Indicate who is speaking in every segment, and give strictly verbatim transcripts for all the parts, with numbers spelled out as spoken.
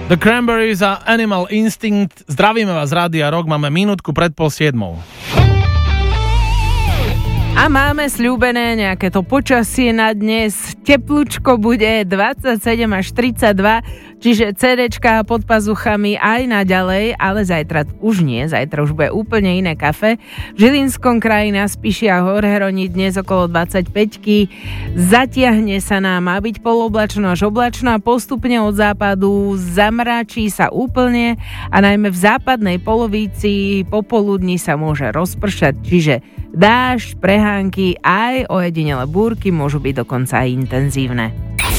Speaker 1: The Cranberries a Animal Instinct. Zdravíme vás z Rádia Rock, máme minútku pred pol siedmou.
Speaker 2: A máme sľúbené nejaké to počasie na dnes. Teplúčko bude dvadsaťsedem až tridsaťdva, čiže CDčka pod pazuchami aj naďalej, ale zajtra už nie, zajtra už bude úplne iné kafe. V Žilinskom kraji na Spiši a Horhroni dnes okolo dvadsaťpäťky. Zatiahne sa nám, má byť poloblačno až oblačno a postupne od západu zamračí sa úplne a najmä v západnej polovici popoludní sa môže rozpršať, čiže dážď, prehánky aj ojedinele búrky môžu byť dokonca aj intenzívne.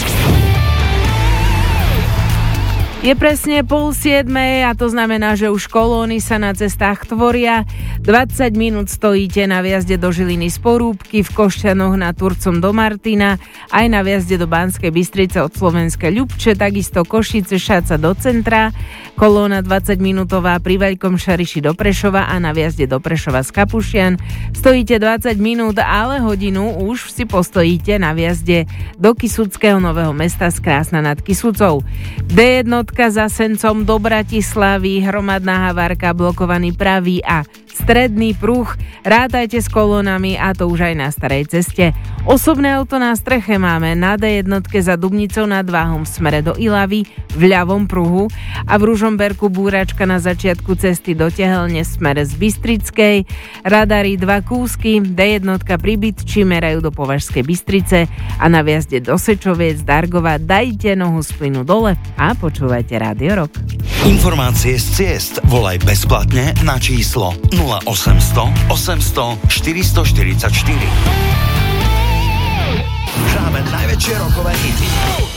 Speaker 2: Je presne pol siedmej a to znamená, že už kolóny sa na cestách tvoria. dvadsať minút stojíte na viazde do Žiliny z Porúbky, v Košťanoch nad Turcom do Martina, aj na viazde do Banskej Bystrice od Slovenskej Ľubče, takisto Košice, Šaca do centra, kolóna dvadsaťminútová pri Veľkom Šariši do Prešova a na viazde do Prešova z Kapušian. Stojíte dvadsať minút, ale hodinu už si postojíte na viazde do Kysuckého Nového Mesta z Krásna nad Kysucou. dé jedna za Sencom do Bratislavy, hromadná havárka, blokovaný pravý a stredný pruh. Rátajte s kolónami a to už aj na starej ceste. Osobné auto na streche máme na dé jedna za Dubnicou nad Váhom v smere do Ilavy v ľavom pruhu a v Ružomberku búračka na začiatku cesty do Tehelne v smere z Bystrickej. Radary dva kúsky, dé jedna pri Bytči merajú do Považskej Bystrice a na viazde do Sečoviec Dargova dajte nohu z plynu dole a počúvajte Rádio Rock.
Speaker 3: Informácie z ciest volaj bezplatne na číslo nula osemsto osemsto štyristo štyridsaťštyri. Hráme najväčšie rockové hity.